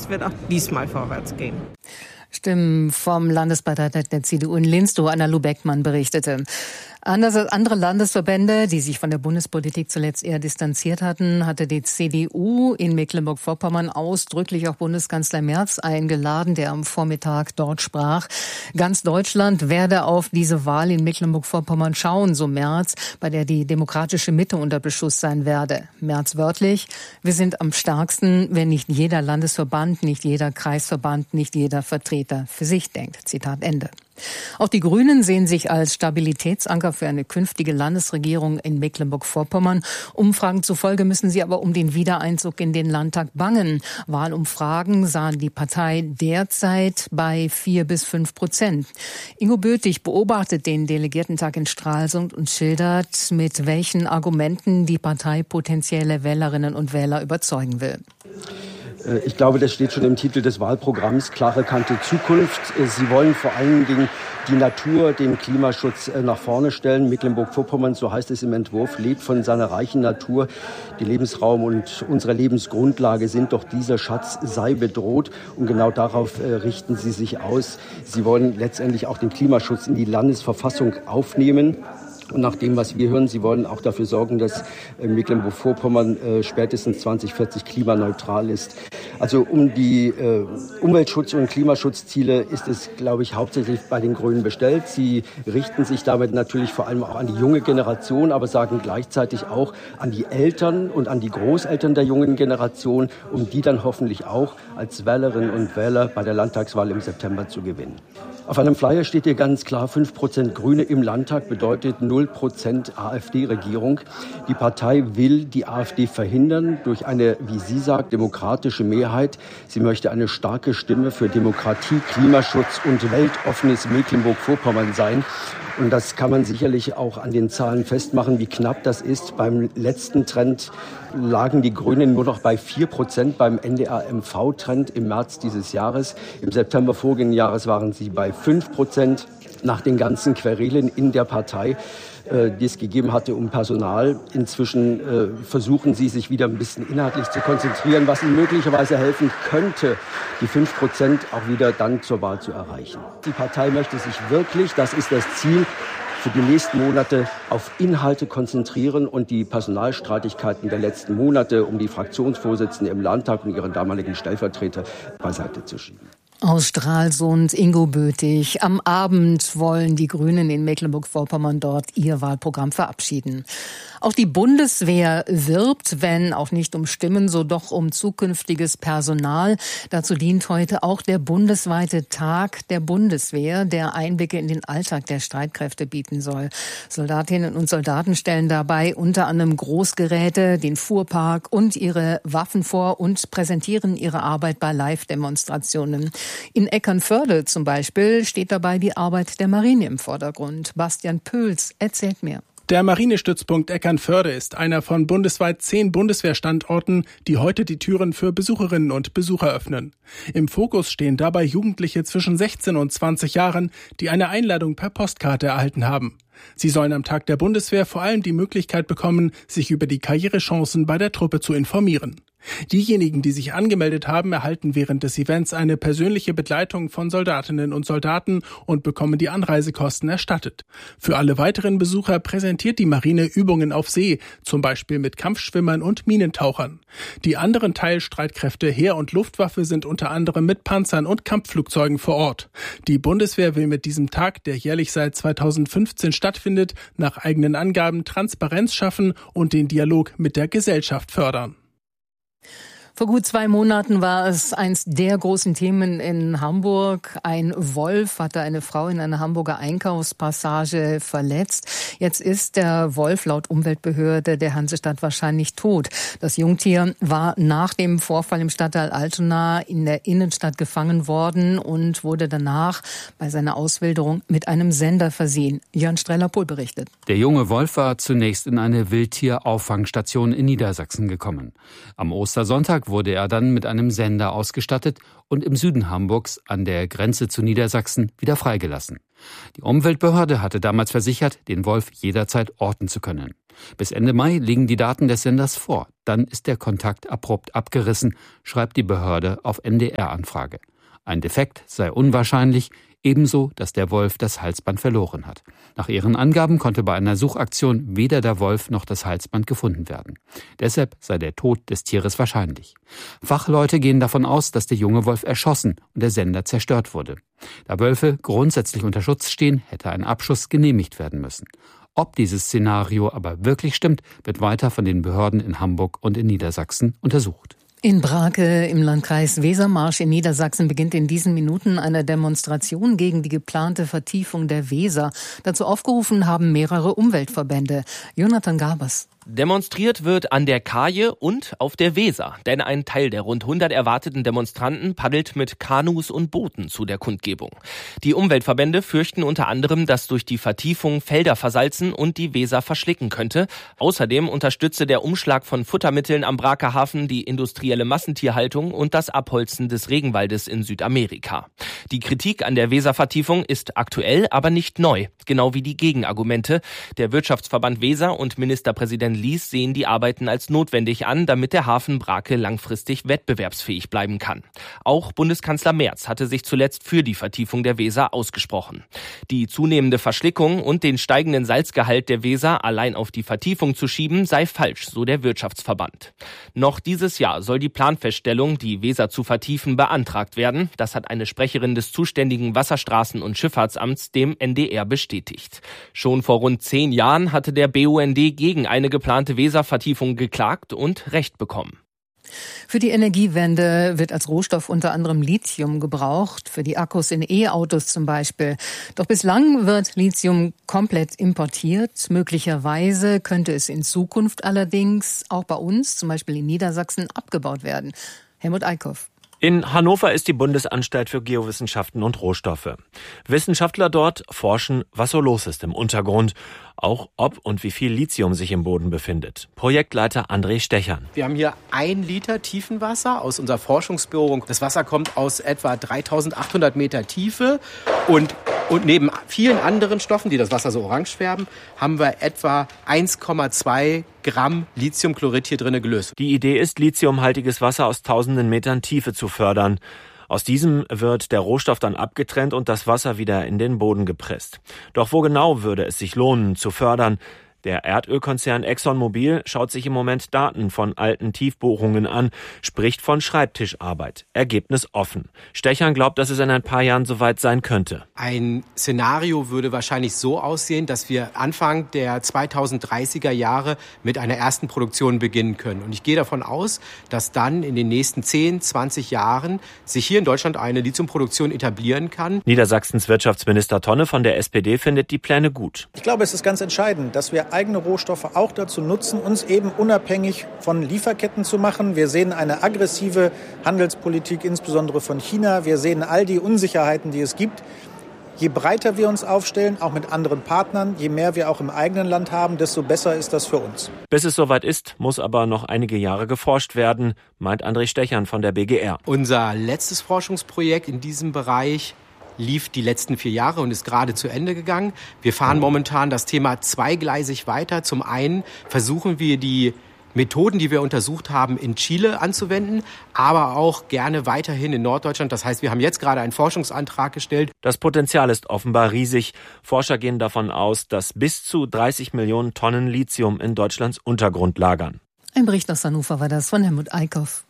es wird auch diesmal vorwärts gehen. Stimmen vom Landesparteitag der CDU in Linz, wo Anna-Lu Beckmann berichtete. Anders als andere Landesverbände, die sich von der Bundespolitik zuletzt eher distanziert hatten, hatte die CDU in Mecklenburg-Vorpommern ausdrücklich auch Bundeskanzler Merz eingeladen, der am Vormittag dort sprach. Ganz Deutschland werde auf diese Wahl in Mecklenburg-Vorpommern schauen, so Merz, bei der die demokratische Mitte unter Beschuss sein werde. Merz wörtlich: Wir sind am stärksten, wenn nicht jeder Landesverband, nicht jeder Kreisverband, nicht jeder Vertreter für sich denkt. Zitat Ende. Auch die Grünen sehen sich als Stabilitätsanker für eine künftige Landesregierung in Mecklenburg-Vorpommern. Umfragen zufolge müssen sie aber um den Wiedereinzug in den Landtag bangen. Wahlumfragen sahen die Partei derzeit bei 4-5%. Ingo Böthig beobachtet den Delegiertentag in Stralsund und schildert, mit welchen Argumenten die Partei potenzielle Wählerinnen und Wähler überzeugen will. Ich glaube, das steht schon im Titel des Wahlprogramms, klare Kante Zukunft. Sie wollen vor allen Dingen die Natur, den Klimaschutz nach vorne stellen. Mecklenburg-Vorpommern, so heißt es im Entwurf, lebt von seiner reichen Natur. Die Lebensraum und unsere Lebensgrundlage sind, doch dieser Schatz sei bedroht. Und genau darauf richten sie sich aus. Sie wollen letztendlich auch den Klimaschutz in die Landesverfassung aufnehmen. Und nach dem, was wir hören, sie wollen auch dafür sorgen, dass Mecklenburg-Vorpommern spätestens 2040 klimaneutral ist. Also um die Umweltschutz- und Klimaschutzziele ist es, glaube ich, hauptsächlich bei den Grünen bestellt. Sie richten sich damit natürlich vor allem auch an die junge Generation, aber sagen gleichzeitig auch an die Eltern und an die Großeltern der jungen Generation, um die dann hoffentlich auch als Wählerinnen und Wähler bei der Landtagswahl im September zu gewinnen. Auf einem Flyer steht hier ganz klar, 5% Grüne im Landtag bedeutet 0% AfD-Regierung. Die Partei will die AfD verhindern durch eine, wie sie sagt, demokratische Mehrheit. Sie möchte eine starke Stimme für Demokratie, Klimaschutz und weltoffenes Mecklenburg-Vorpommern sein. Und das kann man sicherlich auch an den Zahlen festmachen, wie knapp das ist. Beim letzten Trend lagen die Grünen nur noch bei 4%, beim NDR-MV-Trend im März dieses Jahres. Im September vorigen Jahres waren sie bei 5%. Nach den ganzen Querelen in der Partei, die es gegeben hatte um Personal. Inzwischen versuchen sie, sich wieder ein bisschen inhaltlich zu konzentrieren, was ihnen möglicherweise helfen könnte, die 5% auch wieder dann zur Wahl zu erreichen. Die Partei möchte sich wirklich, das ist das Ziel, für die nächsten Monate auf Inhalte konzentrieren und die Personalstreitigkeiten der letzten Monate um die Fraktionsvorsitzende im Landtag und ihren damaligen Stellvertreter beiseite zu schieben. Aus Stralsund, Ingo Böthig. Am Abend wollen die Grünen in Mecklenburg-Vorpommern dort ihr Wahlprogramm verabschieden. Auch die Bundeswehr wirbt, wenn auch nicht um Stimmen, so doch um zukünftiges Personal. Dazu dient heute auch der bundesweite Tag der Bundeswehr, der Einblicke in den Alltag der Streitkräfte bieten soll. Soldatinnen und Soldaten stellen dabei unter anderem Großgeräte, den Fuhrpark und ihre Waffen vor und präsentieren ihre Arbeit bei Live-Demonstrationen. In Eckernförde zum Beispiel steht dabei die Arbeit der Marine im Vordergrund. Bastian Pöls erzählt mehr. Der Marinestützpunkt Eckernförde ist einer von bundesweit 10 Bundeswehrstandorten, die heute die Türen für Besucherinnen und Besucher öffnen. Im Fokus stehen dabei Jugendliche zwischen 16 und 20 Jahren, die eine Einladung per Postkarte erhalten haben. Sie sollen am Tag der Bundeswehr vor allem die Möglichkeit bekommen, sich über die Karrierechancen bei der Truppe zu informieren. Diejenigen, die sich angemeldet haben, erhalten während des Events eine persönliche Begleitung von Soldatinnen und Soldaten und bekommen die Anreisekosten erstattet. Für alle weiteren Besucher präsentiert die Marine Übungen auf See, zum Beispiel mit Kampfschwimmern und Minentauchern. Die anderen Teilstreitkräfte Heer und Luftwaffe sind unter anderem mit Panzern und Kampfflugzeugen vor Ort. Die Bundeswehr will mit diesem Tag, der jährlich seit 2015 stattfindet, nach eigenen Angaben Transparenz schaffen und den Dialog mit der Gesellschaft fördern. Vor gut 2 Monaten war es eins der großen Themen in Hamburg. Ein Wolf hatte eine Frau in einer Hamburger Einkaufspassage verletzt. Jetzt ist der Wolf laut Umweltbehörde der Hansestadt wahrscheinlich tot. Das Jungtier war nach dem Vorfall im Stadtteil Altona in der Innenstadt gefangen worden und wurde danach bei seiner Auswilderung mit einem Sender versehen. Jörn Streller-Pohl berichtet. Der junge Wolf war zunächst in eine Wildtierauffangstation in Niedersachsen gekommen. Am Ostersonntag wurde er dann mit einem Sender ausgestattet und im Süden Hamburgs an der Grenze zu Niedersachsen wieder freigelassen. Die Umweltbehörde hatte damals versichert, den Wolf jederzeit orten zu können. Bis Ende Mai liegen die Daten des Senders vor. Dann ist der Kontakt abrupt abgerissen, schreibt die Behörde auf NDR-Anfrage. Ein Defekt sei unwahrscheinlich, ebenso, dass der Wolf das Halsband verloren hat. Nach ihren Angaben konnte bei einer Suchaktion weder der Wolf noch das Halsband gefunden werden. Deshalb sei der Tod des Tieres wahrscheinlich. Fachleute gehen davon aus, dass der junge Wolf erschossen und der Sender zerstört wurde. Da Wölfe grundsätzlich unter Schutz stehen, hätte ein Abschuss genehmigt werden müssen. Ob dieses Szenario aber wirklich stimmt, wird weiter von den Behörden in Hamburg und in Niedersachsen untersucht. In Brake im Landkreis Wesermarsch in Niedersachsen beginnt in diesen Minuten eine Demonstration gegen die geplante Vertiefung der Weser. Dazu aufgerufen haben mehrere Umweltverbände. Jonathan Gabers. Demonstriert wird an der Kaje und auf der Weser, denn ein Teil der rund 100 erwarteten Demonstranten paddelt mit Kanus und Booten zu der Kundgebung. Die Umweltverbände fürchten unter anderem, dass durch die Vertiefung Felder versalzen und die Weser verschlicken könnte. Außerdem unterstütze der Umschlag von Futtermitteln am Braker Hafen die industrielle Massentierhaltung und das Abholzen des Regenwaldes in Südamerika. Die Kritik an der Weservertiefung ist aktuell, aber nicht neu, genau wie die Gegenargumente. Der Wirtschaftsverband Weser und Ministerpräsident Lies sehen die Arbeiten als notwendig an, damit der Hafen Brake langfristig wettbewerbsfähig bleiben kann. Auch Bundeskanzler Merz hatte sich zuletzt für die Vertiefung der Weser ausgesprochen. Die zunehmende Verschlickung und den steigenden Salzgehalt der Weser allein auf die Vertiefung zu schieben, sei falsch, so der Wirtschaftsverband. Noch dieses Jahr soll die Planfeststellung, die Weser zu vertiefen, beantragt werden. Das hat eine Sprecherin des zuständigen Wasserstraßen- und Schifffahrtsamts dem NDR bestätigt. Schon vor rund 10 Jahren hatte der BUND gegen eine geplante Weservertiefung geklagt und Recht bekommen. Für die Energiewende wird als Rohstoff unter anderem Lithium gebraucht, für die Akkus in E-Autos zum Beispiel. Doch bislang wird Lithium komplett importiert. Möglicherweise könnte es in Zukunft allerdings auch bei uns, zum Beispiel in Niedersachsen, abgebaut werden. Helmut Eickhoff. In Hannover ist die Bundesanstalt für Geowissenschaften und Rohstoffe. Wissenschaftler dort forschen, was so los ist im Untergrund, auch ob und wie viel Lithium sich im Boden befindet. Projektleiter André Stechern. Wir haben hier 1 Liter Tiefenwasser aus unserer Forschungsbüro. Das Wasser kommt aus etwa 3800 Meter Tiefe und neben vielen anderen Stoffen, die das Wasser so orange färben, haben wir etwa 1,2 Gramm Lithiumchlorid hier drin gelöst. Die Idee ist, lithiumhaltiges Wasser aus tausenden Metern Tiefe zu fördern. Aus diesem wird der Rohstoff dann abgetrennt und das Wasser wieder in den Boden gepresst. Doch wo genau würde es sich lohnen, zu fördern? Der Erdölkonzern ExxonMobil schaut sich im Moment Daten von alten Tiefbohrungen an, spricht von Schreibtischarbeit. Ergebnis offen. Stechern glaubt, dass es in ein paar Jahren soweit sein könnte. Ein Szenario würde wahrscheinlich so aussehen, dass wir Anfang der 2030er Jahre mit einer ersten Produktion beginnen können. Und ich gehe davon aus, dass dann in den nächsten 10, 20 Jahren sich hier in Deutschland eine Lithiumproduktion etablieren kann. Niedersachsens Wirtschaftsminister Tonne von der SPD findet die Pläne gut. Ich glaube, es ist ganz entscheidend, dass wir eigene Rohstoffe auch dazu nutzen, uns eben unabhängig von Lieferketten zu machen. Wir sehen eine aggressive Handelspolitik, insbesondere von China. Wir sehen all die Unsicherheiten, die es gibt. Je breiter wir uns aufstellen, auch mit anderen Partnern, je mehr wir auch im eigenen Land haben, desto besser ist das für uns. Bis es soweit ist, muss aber noch einige Jahre geforscht werden, meint André Stechern von der BGR. Unser letztes Forschungsprojekt in diesem Bereich lief die letzten 4 Jahre und ist gerade zu Ende gegangen. Wir fahren momentan das Thema zweigleisig weiter. Zum einen versuchen wir die Methoden, die wir untersucht haben, in Chile anzuwenden, aber auch gerne weiterhin in Norddeutschland. Das heißt, wir haben jetzt gerade einen Forschungsantrag gestellt. Das Potenzial ist offenbar riesig. Forscher gehen davon aus, dass bis zu 30 Millionen Tonnen Lithium in Deutschlands Untergrund lagern. Ein Bericht aus Hannover war das von Helmut Eickhoff.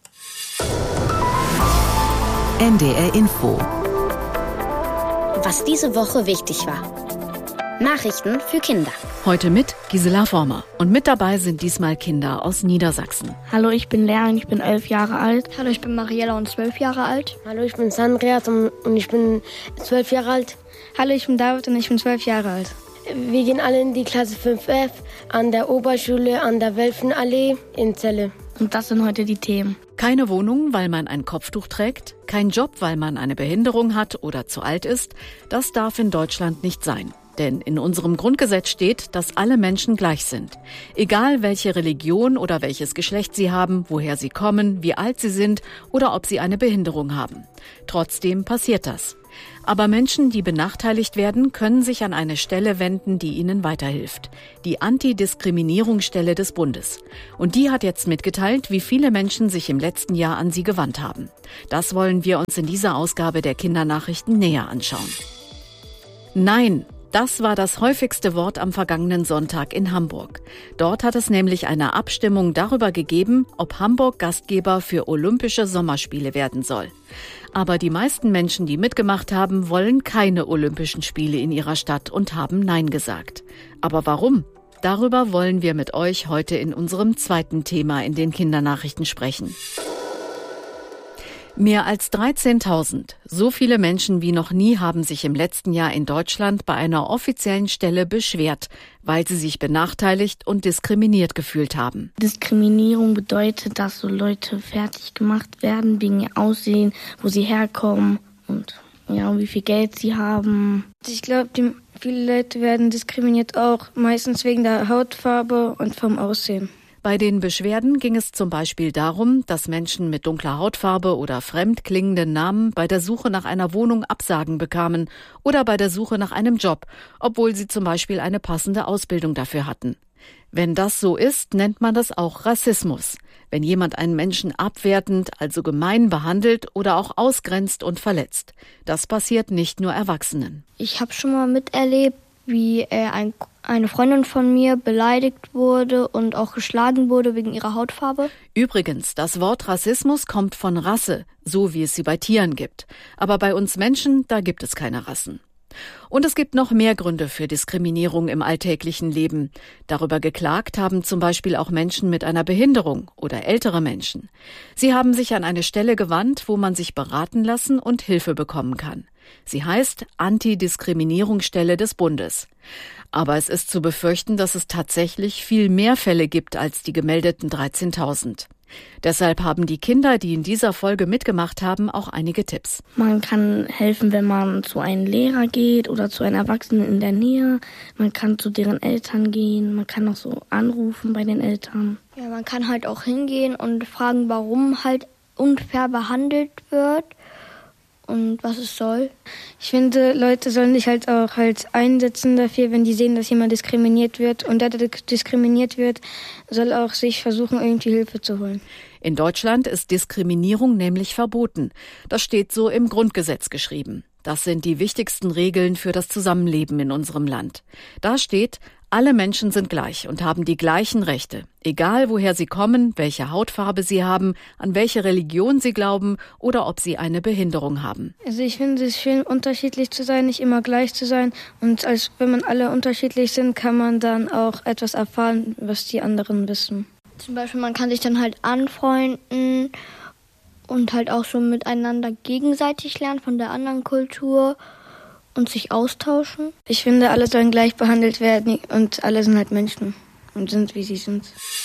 NDR Info. Was diese Woche wichtig war. Nachrichten für Kinder. Heute mit Gisela Former. Und mit dabei sind diesmal Kinder aus Niedersachsen. Hallo, ich bin Lea und ich bin 11 Jahre alt. Hallo, ich bin Mariella und 12 Jahre alt. Hallo, ich bin Sandria und ich bin 12 Jahre alt. Hallo, ich bin David und ich bin 12 Jahre alt. Wir gehen alle in die Klasse 5F an der Oberschule an der Welfenallee in Celle. Und das sind heute die Themen. Keine Wohnung, weil man ein Kopftuch trägt, kein Job, weil man eine Behinderung hat oder zu alt ist, das darf in Deutschland nicht sein. Denn in unserem Grundgesetz steht, dass alle Menschen gleich sind. Egal welche Religion oder welches Geschlecht sie haben, woher sie kommen, wie alt sie sind oder ob sie eine Behinderung haben. Trotzdem passiert das. Aber Menschen, die benachteiligt werden, können sich an eine Stelle wenden, die ihnen weiterhilft. Die Antidiskriminierungsstelle des Bundes. Und die hat jetzt mitgeteilt, wie viele Menschen sich im letzten Jahr an sie gewandt haben. Das wollen wir uns in dieser Ausgabe der Kindernachrichten näher anschauen. Nein. Das war das häufigste Wort am vergangenen Sonntag in Hamburg. Dort hat es nämlich eine Abstimmung darüber gegeben, ob Hamburg Gastgeber für Olympische Sommerspiele werden soll. Aber die meisten Menschen, die mitgemacht haben, wollen keine Olympischen Spiele in ihrer Stadt und haben Nein gesagt. Aber warum? Darüber wollen wir mit euch heute in unserem zweiten Thema in den Kindernachrichten sprechen. Mehr als 13.000, so viele Menschen wie noch nie haben sich im letzten Jahr in Deutschland bei einer offiziellen Stelle beschwert, weil sie sich benachteiligt und diskriminiert gefühlt haben. Diskriminierung bedeutet, dass so Leute fertig gemacht werden wegen ihr Aussehen, wo sie herkommen und wie viel Geld sie haben. Ich glaube, viele Leute werden diskriminiert auch meistens wegen der Hautfarbe und vom Aussehen. Bei den Beschwerden ging es zum Beispiel darum, dass Menschen mit dunkler Hautfarbe oder fremd klingenden Namen bei der Suche nach einer Wohnung Absagen bekamen oder bei der Suche nach einem Job, obwohl sie zum Beispiel eine passende Ausbildung dafür hatten. Wenn das so ist, nennt man das auch Rassismus. Wenn jemand einen Menschen abwertend, also gemein behandelt oder auch ausgrenzt und verletzt. Das passiert nicht nur Erwachsenen. Ich habe schon mal miterlebt, wie eine Freundin von mir beleidigt wurde und auch geschlagen wurde wegen ihrer Hautfarbe. Übrigens, das Wort Rassismus kommt von Rasse, so wie es sie bei Tieren gibt. Aber bei uns Menschen, da gibt es keine Rassen. Und es gibt noch mehr Gründe für Diskriminierung im alltäglichen Leben. Darüber geklagt haben zum Beispiel auch Menschen mit einer Behinderung oder ältere Menschen. Sie haben sich an eine Stelle gewandt, wo man sich beraten lassen und Hilfe bekommen kann. Sie heißt Antidiskriminierungsstelle des Bundes. Aber es ist zu befürchten, dass es tatsächlich viel mehr Fälle gibt als die gemeldeten 13.000. Deshalb haben die Kinder, die in dieser Folge mitgemacht haben, auch einige Tipps. Man kann helfen, wenn man zu einem Lehrer geht oder zu einem Erwachsenen in der Nähe. Man kann zu deren Eltern gehen. Man kann auch so anrufen bei den Eltern. Ja, man kann halt auch hingehen und fragen, warum halt unfair behandelt wird und was es soll. Ich finde, Leute sollen sich halt auch einsetzen dafür, wenn die sehen, dass jemand diskriminiert wird. Und der diskriminiert wird, soll auch sich versuchen, irgendwie Hilfe zu holen. In Deutschland ist Diskriminierung nämlich verboten. Das steht so im Grundgesetz geschrieben. Das sind die wichtigsten Regeln für das Zusammenleben in unserem Land. Da steht, alle Menschen sind gleich und haben die gleichen Rechte, egal woher sie kommen, welche Hautfarbe sie haben, an welche Religion sie glauben oder ob sie eine Behinderung haben. Also ich finde es schön, unterschiedlich zu sein, nicht immer gleich zu sein. Und wenn man alle unterschiedlich sind, kann man dann auch etwas erfahren, was die anderen wissen. Zum Beispiel, man kann sich dann halt anfreunden und halt auch so miteinander gegenseitig lernen von der anderen Kultur und sich austauschen. Ich finde, alle sollen gleich behandelt werden und alle sind halt Menschen und sind, wie sie sind.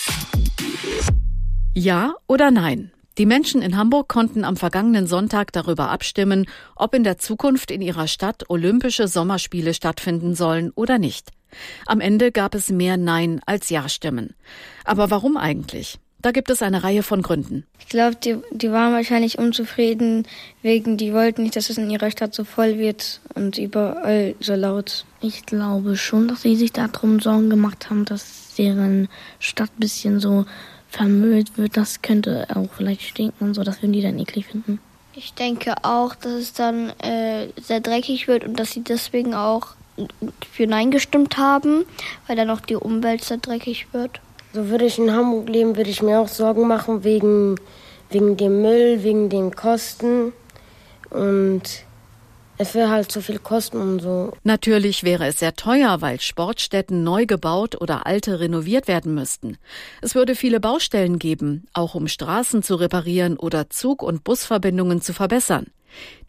Ja oder nein? Die Menschen in Hamburg konnten am vergangenen Sonntag darüber abstimmen, ob in der Zukunft in ihrer Stadt Olympische Sommerspiele stattfinden sollen oder nicht. Am Ende gab es mehr Nein als Ja-Stimmen. Aber warum eigentlich? Da gibt es eine Reihe von Gründen. Ich glaube, die waren wahrscheinlich unzufrieden, die wollten nicht, dass es in ihrer Stadt so voll wird und überall so laut. Ich glaube schon, dass sie sich darum Sorgen gemacht haben, dass deren Stadt ein bisschen so vermüllt wird. Das könnte auch vielleicht stinken und so, das würden die dann eklig finden. Ich denke auch, dass es dann sehr dreckig wird und dass sie deswegen auch für Nein gestimmt haben, weil dann auch die Umwelt sehr dreckig wird. So würde ich in Hamburg leben, würde ich mir auch Sorgen machen wegen dem Müll, wegen den Kosten. Und es wäre halt zu viel Kosten und so. Natürlich wäre es sehr teuer, weil Sportstätten neu gebaut oder alte renoviert werden müssten. Es würde viele Baustellen geben, auch um Straßen zu reparieren oder Zug- und Busverbindungen zu verbessern.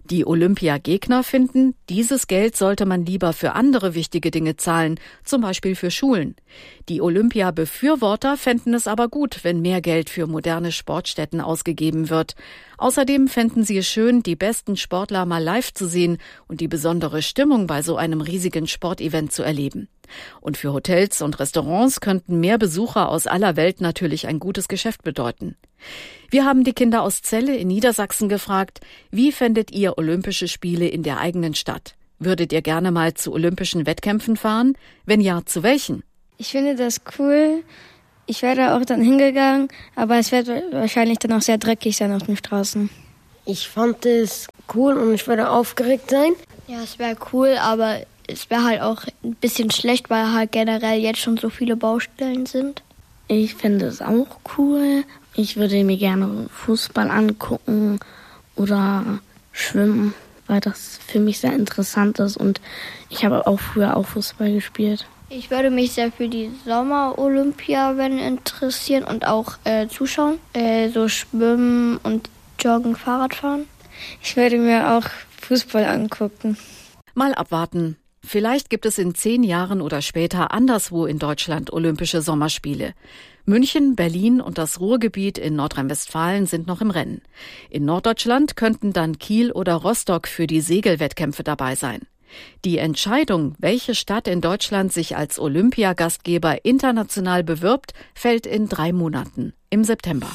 Die Olympiagegner finden, dieses Geld sollte man lieber für andere wichtige Dinge zahlen, zum Beispiel für Schulen. Die Olympia-Befürworter fänden es aber gut, wenn mehr Geld für moderne Sportstätten ausgegeben wird. Außerdem fänden sie es schön, die besten Sportler mal live zu sehen und die besondere Stimmung bei so einem riesigen Sportevent zu erleben. Und für Hotels und Restaurants könnten mehr Besucher aus aller Welt natürlich ein gutes Geschäft bedeuten. Wir haben die Kinder aus Celle in Niedersachsen gefragt, wie fändet ihr Olympische Spiele in der eigenen Stadt? Würdet ihr gerne mal zu olympischen Wettkämpfen fahren? Wenn ja, zu welchen? Ich finde das cool. Ich wäre auch dann hingegangen, aber es wird wahrscheinlich dann auch sehr dreckig sein auf den Straßen. Ich fand es cool und ich würde aufgeregt sein. Ja, es wäre cool, aber es wäre halt auch ein bisschen schlecht, weil halt generell jetzt schon so viele Baustellen sind. Ich finde es auch cool. Ich würde mir gerne Fußball angucken oder schwimmen, weil das für mich sehr interessant ist und ich habe auch früher auch Fußball gespielt. Ich würde mich sehr für die Sommer-Olympia interessieren und auch zuschauen. So schwimmen und joggen, Fahrradfahren. Ich würde mir auch Fußball angucken. Mal abwarten. Vielleicht gibt es in 10 Jahren oder später anderswo in Deutschland Olympische Sommerspiele. München, Berlin und das Ruhrgebiet in Nordrhein-Westfalen sind noch im Rennen. In Norddeutschland könnten dann Kiel oder Rostock für die Segelwettkämpfe dabei sein. Die Entscheidung, welche Stadt in Deutschland sich als Olympiagastgeber international bewirbt, fällt in 3 Monaten, im September.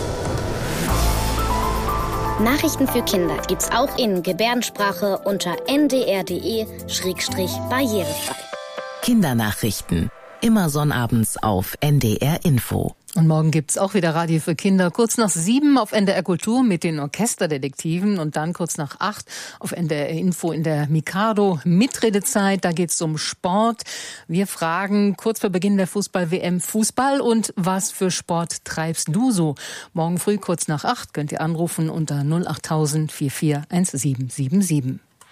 Nachrichten für Kinder gibt's auch in Gebärdensprache unter ndr.de/barrierefrei. Kindernachrichten. Immer sonnabends auf NDR Info. Und morgen gibt's auch wieder Radio für Kinder. Kurz nach 7 auf NDR Kultur mit den Orchesterdetektiven und dann kurz nach 8 auf NDR Info in der Mikado Mitredezeit. Da geht's um Sport. Wir fragen kurz vor Beginn der Fußball-WM Fußball und was für Sport treibst du so? Morgen früh kurz nach 8 könnt ihr anrufen unter 08000 44 1777.